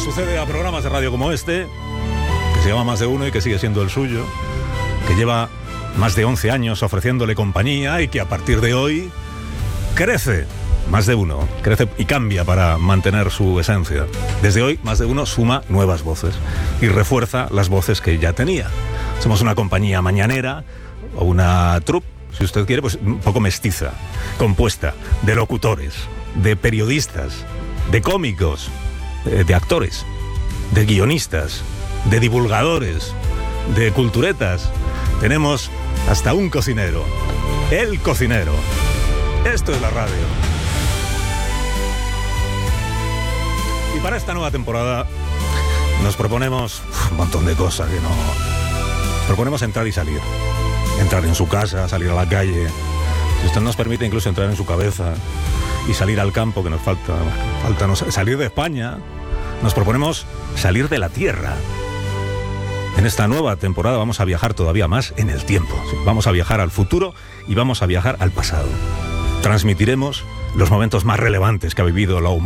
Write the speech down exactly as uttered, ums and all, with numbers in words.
sucede a programas de radio como este, que se llama Más de Uno y que sigue siendo el suyo, que lleva más de once años ofreciéndole compañía y que a partir de hoy crece. Más de Uno crece y cambia para mantener su esencia. Desde hoy, Más de Uno suma nuevas voces y refuerza las voces que ya tenía. Somos una compañía mañanera o una troupe, si usted quiere, pues un poco mestiza, compuesta de locutores, de periodistas, de cómicos, de actores, de guionistas, de divulgadores, de culturetas. Tenemos hasta un cocinero, el cocinero. Esto es la radio. Y para esta nueva temporada nos proponemos un montón de cosas que no... Nos proponemos entrar y salir. Entrar en su casa, salir a la calle. Si usted nos permite incluso entrar en su cabeza y salir al campo, que nos falta, falta no, salir de España. Nos proponemos salir de la tierra. En esta nueva temporada vamos a viajar todavía más en el tiempo. Vamos a viajar al futuro y vamos a viajar al pasado. Transmitiremos los momentos más relevantes que ha vivido la humanidad.